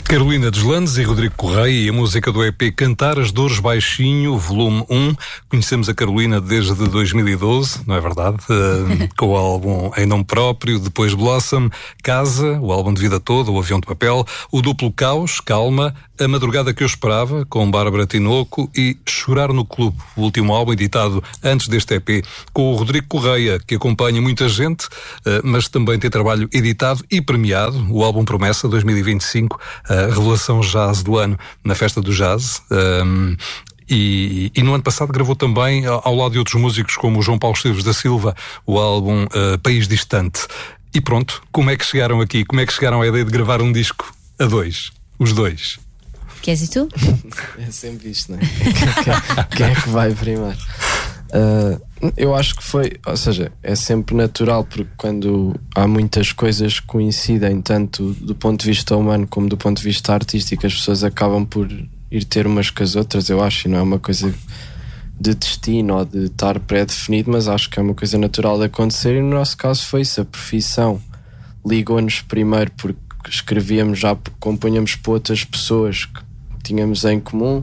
Carolina Deslandes e Rodrigo Correia e a música do EP Cantar as Dores Baixinho, volume 1. Conhecemos a Carolina desde 2012, não é verdade? Com o álbum Em Nome Próprio, depois Blossom, Casa, o álbum de vida toda, o Avião de Papel, o duplo Caos, Calma, A Madrugada que eu Esperava, com Bárbara Tinoco, e Chorar no Clube, o último álbum editado antes deste EP, com o Rodrigo Correia, que acompanha muita gente, mas também tem trabalho editado e premiado, o álbum Promessa 2025, a revelação jazz do ano na Festa do Jazz. E no ano passado gravou também, ao lado de outros músicos como o João Paulo Esteves da Silva, o álbum País Distante. E pronto, como é que chegaram aqui? Como é que chegaram à ideia de gravar um disco a dois? Os dois? Queres ir tu? É sempre isto, não é? Quem é que vai primeiro? Eu acho que foi, ou seja, é sempre natural, porque quando há muitas coisas que coincidem, tanto do ponto de vista humano como do ponto de vista artístico, as pessoas acabam por ir ter umas com as outras, eu acho, e não é uma coisa de destino ou de estar pré-definido, mas acho que é uma coisa natural de acontecer, e no nosso caso foi isso. A profissão ligou-nos primeiro porque escrevíamos, já compunhamos para outras pessoas que tínhamos em comum,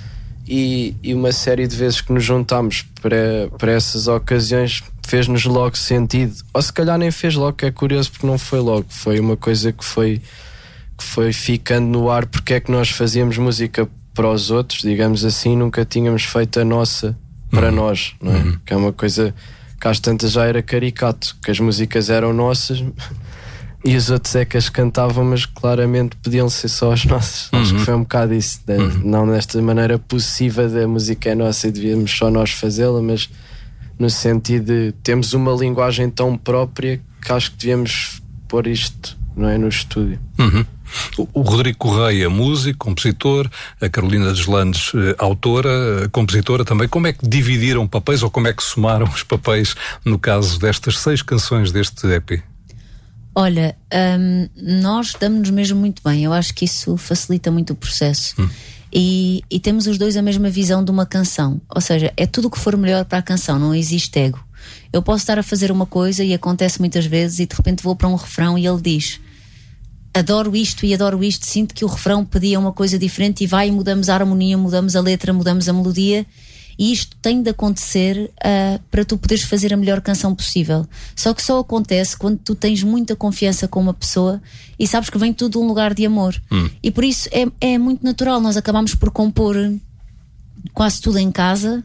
e uma série de vezes que nos juntámos para essas ocasiões fez-nos logo sentido, ou se calhar nem fez logo, que é curioso porque não foi logo, foi uma coisa que foi ficando no ar, porque é que nós fazíamos música para os outros, digamos assim, nunca tínhamos feito a nossa para nós, não é? Que é uma coisa que às tantas já era caricato, que as músicas eram nossas e os outros é que as cantavam, mas claramente podiam ser só as nossas. Acho que foi um bocado isso, não desta maneira possível da música é nossa e devíamos só nós fazê-la, mas no sentido de temos uma linguagem tão própria que acho que devíamos pôr isto, não é, no estúdio. O Rodrigo Correia, músico, compositor, a Carolina Deslandes, autora, compositora também. Como é que dividiram papéis, ou como é que somaram os papéis no caso destas 6 canções deste EP? Olha, nós damos-nos mesmo muito bem. Eu acho que isso facilita muito o processo. E temos os dois a mesma visão de uma canção. Ou seja, é tudo o que for melhor para a canção, não existe ego. Eu posso estar a fazer uma coisa, e acontece muitas vezes, e de repente vou para um refrão e ele diz: adoro isto e adoro isto, sinto que o refrão pedia uma coisa diferente, e vai e mudamos a harmonia, mudamos a letra, mudamos a melodia. E isto tem de acontecer para tu poderes fazer a melhor canção possível. Só que só acontece quando tu tens muita confiança com uma pessoa e sabes que vem tudo de um lugar de amor. E por isso é muito natural. Nós acabamos por compor quase tudo em casa,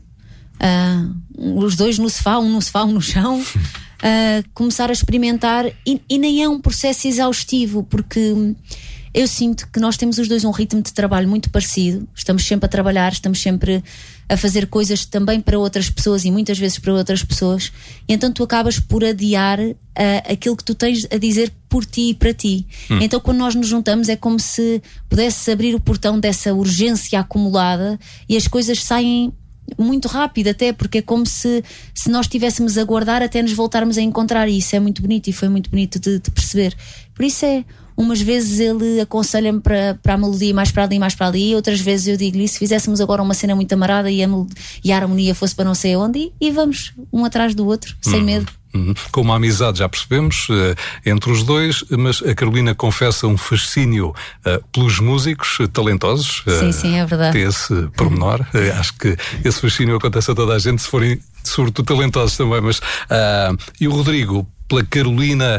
os dois no sofá, um no chão, começar a experimentar, e nem é um processo exaustivo, porque eu sinto que nós temos os dois um ritmo de trabalho muito parecido. Estamos sempre a trabalhar, estamos sempre a fazer coisas também para outras pessoas, e muitas vezes para outras pessoas, e então tu acabas por adiar aquilo que tu tens a dizer por ti e para ti. Então quando nós nos juntamos é como se pudesse abrir o portão dessa urgência acumulada, e as coisas saem muito rápido, até porque é como se nós estivéssemos a guardar até nos voltarmos a encontrar, e isso é muito bonito, e foi muito bonito de perceber. Por isso umas vezes ele aconselha-me para a melodia mais para ali, outras vezes eu digo-lhe: se fizéssemos agora uma cena muito amarada e a harmonia fosse para não sei onde, e vamos um atrás do outro, sem medo. Com uma amizade, já percebemos, entre os dois, mas a Carolina confessa um fascínio pelos músicos talentosos. Sim, é verdade. Tem esse pormenor. Acho que esse fascínio acontece a toda a gente, se forem sobretudo talentosos também. Mas, e o Rodrigo, pela Carolina,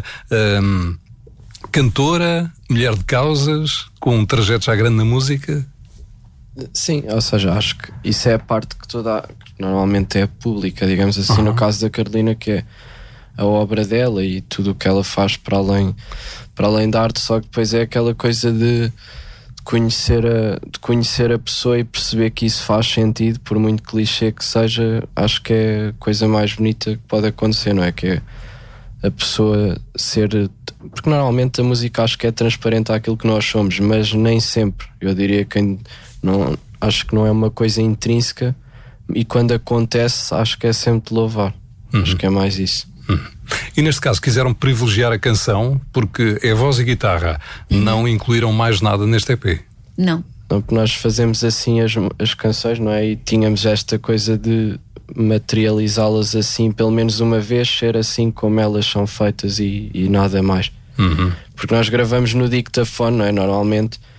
cantora, mulher de causas, com um trajeto já grande na música? Sim, ou seja, acho que isso é a parte que normalmente é pública, digamos assim, no caso da Carolina, que é a obra dela e tudo o que ela faz para além da arte. Só que depois é aquela coisa de conhecer a pessoa e perceber que isso faz sentido, por muito clichê que seja. Acho que é a coisa mais bonita que pode acontecer, não é? Que é a pessoa ser... Porque normalmente a música acho que é transparente àquilo que nós somos, mas nem sempre. Eu diria que não, acho que não é uma coisa intrínseca, e quando acontece acho que é sempre de louvar. Acho que é mais isso. E neste caso quiseram privilegiar a canção porque é voz e guitarra, não incluíram mais nada neste EP? Não. Não, porque nós fazemos assim as canções, não é? E tínhamos esta coisa de materializá-las assim, pelo menos uma vez, ser assim como elas são feitas, e nada mais. Porque nós gravamos no dictafone, não é? Normalmente,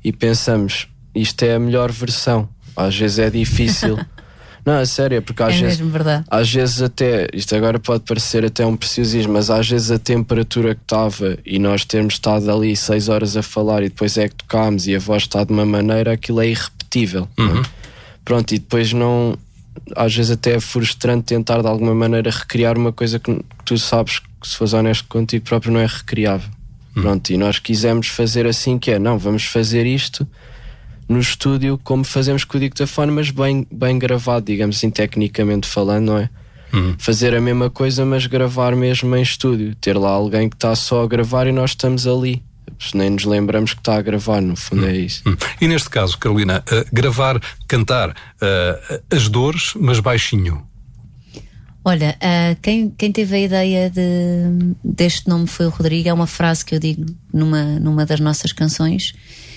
e pensamos, isto é a melhor versão. Às vezes é difícil. Não, é sério, porque às vezes até, isto agora pode parecer até um preciosismo, mas às vezes a temperatura que estava e nós termos estado ali 6 horas a falar e depois é que tocámos e a voz está de uma maneira, aquilo é irrepetível. Não é? Pronto, e depois não, às vezes até é frustrante tentar de alguma maneira recriar uma coisa que tu sabes que, se fores honesto contigo próprio, não é recriável. Pronto, e nós quisemos fazer assim, que é, não, vamos fazer isto no estúdio como fazemos com o dictafone, mas bem gravado, digamos assim, tecnicamente falando, não é? Fazer a mesma coisa, mas gravar mesmo em estúdio, ter lá alguém que está só a gravar e nós estamos ali, nem nos lembramos que está a gravar, no fundo é isso. E neste caso, Carolina, gravar, cantar as dores, mas baixinho. Olha, quem teve a ideia deste nome foi o Rodrigo. É uma frase que eu digo numa das nossas canções.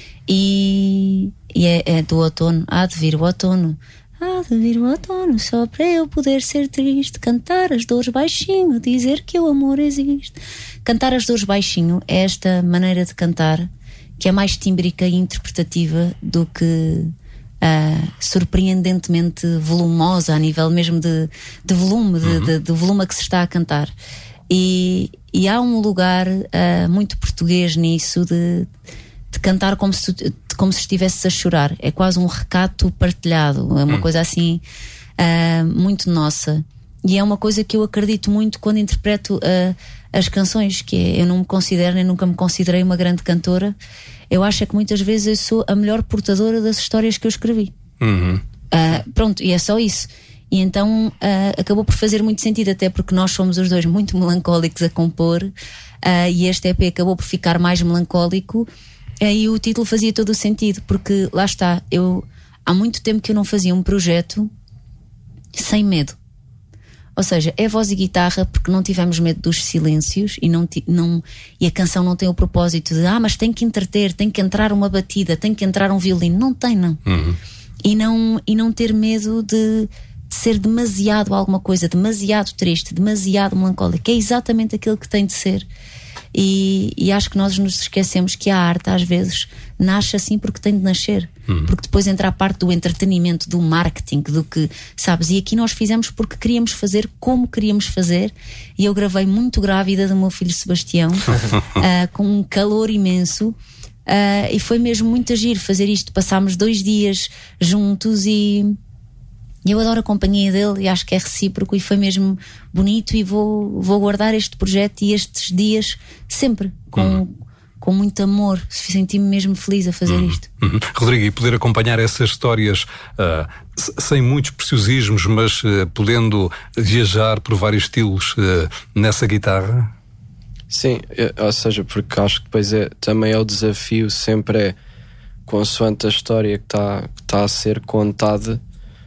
E é do outono. Há de vir o outono, só para eu poder ser triste, cantar as dores baixinho, dizer que o amor existe. Cantar as dores baixinho é esta maneira de cantar que é mais tímbrica e interpretativa do que surpreendentemente volumosa, a nível mesmo de volume, de volume a que se está a cantar. E há um lugar muito português nisso de cantar como se estivesses a chorar. É quase um recato partilhado, é uma coisa assim muito nossa, e é uma coisa que eu acredito muito quando interpreto as canções, que é, eu não me considero, nem nunca me considerei uma grande cantora. Eu acho é que muitas vezes eu sou a melhor portadora das histórias que eu escrevi. Pronto, e é só isso. E então acabou por fazer muito sentido, até porque nós somos os dois muito melancólicos a compor, e este EP acabou por ficar mais melancólico. E o título fazia todo o sentido, porque lá está, há muito tempo que eu não fazia um projeto sem medo. Ou seja, é voz e guitarra porque não tivemos medo dos silêncios e a canção não tem o propósito de mas tem que entreter, tem que entrar uma batida, tem que entrar um violino. Não tem, não. E não ter medo de ser demasiado alguma coisa, demasiado triste, demasiado melancólico. É exatamente aquilo que tem de ser. E acho que nós nos esquecemos que a arte às vezes nasce assim porque tem de nascer, porque depois entra a parte do entretenimento, do marketing, do que, sabes, e aqui nós fizemos porque queríamos fazer como queríamos fazer. E eu gravei muito grávida do meu filho Sebastião, com um calor imenso, e foi mesmo muito agir fazer isto. Passámos 2 dias juntos e eu adoro a companhia dele e acho que é recíproco, e foi mesmo bonito, e vou guardar este projeto e estes dias sempre com muito amor. Senti-me mesmo feliz a fazer isto. Rodrigo, e poder acompanhar essas histórias sem muitos preciosismos, mas podendo viajar por vários estilos nessa guitarra? Sim, ou seja, porque acho que depois também é o desafio, sempre é consoante a história que está a ser contada.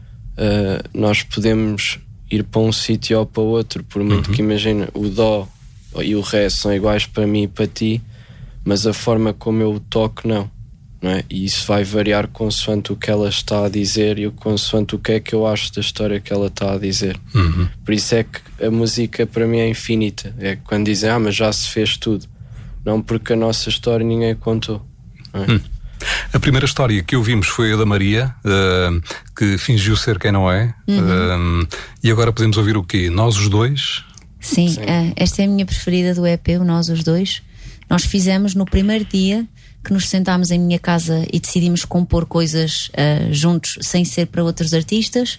Nós podemos ir para um sítio ou para outro, por muito que imagina, o dó e o ré são iguais para mim e para ti, mas a forma como eu toco não é? E isso vai variar consoante o que ela está a dizer e consoante o que é que eu acho da história que ela está a dizer. Por isso é que a música para mim é infinita. É quando dizem, mas já se fez tudo. Não, porque a nossa história ninguém contou, não é? A primeira história que ouvimos foi a da Maria, que fingiu ser quem não é. E agora podemos ouvir o quê? Nós os dois? Sim. Esta é a minha preferida do EP, o Nós os Dois. Nós fizemos no primeiro dia que nos sentámos em minha casa e decidimos compor coisas juntos, sem ser para outros artistas.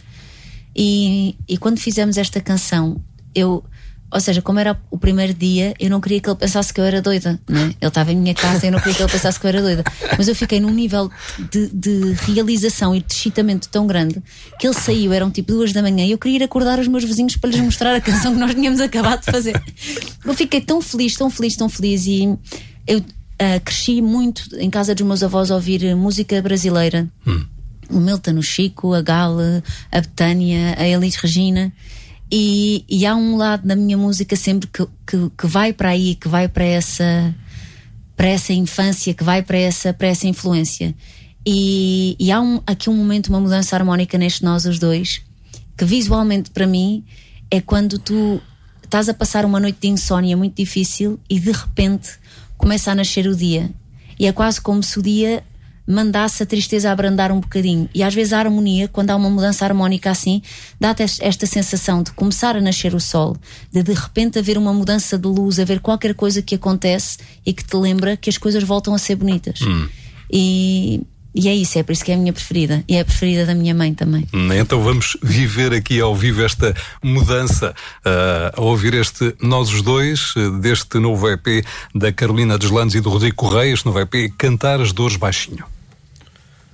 E quando fizemos esta canção, ou seja, como era o primeiro dia, eu não queria que ele pensasse que eu era doida, não é? Ele estava em minha casa e eu não queria que ele pensasse que eu era doida. Mas eu fiquei num nível de realização e de excitamento tão grande que ele saiu, eram tipo 2 da manhã, e eu queria ir acordar os meus vizinhos para lhes mostrar a canção que nós tínhamos acabado de fazer. Eu fiquei tão feliz, tão feliz, tão feliz. E eu cresci muito em casa dos meus avós a ouvir música brasileira. O Milton, o Chico, a Gala, a Betânia, a Elis Regina. E há um lado da minha música sempre que vai para aí, que vai para essa infância, que vai para essa influência. E há aqui um momento, uma mudança harmónica neste Nós os Dois, que visualmente para mim é quando tu estás a passar uma noite de insónia muito difícil e de repente começa a nascer o dia. E é quase como se o dia mandasse a tristeza abrandar um bocadinho. E às vezes a harmonia, quando há uma mudança harmónica assim, dá-te esta sensação de começar a nascer o sol, de repente haver uma mudança de luz, haver qualquer coisa que acontece e que te lembra que as coisas voltam a ser bonitas. E é isso, é por isso que é a minha preferida. E é a preferida da minha mãe também. Então vamos viver aqui ao vivo esta mudança, a ouvir este Nós os Dois, deste novo EP da Carolina Deslandes e do Rodrigo Correia, este novo EP Cantar as Dores Baixinho.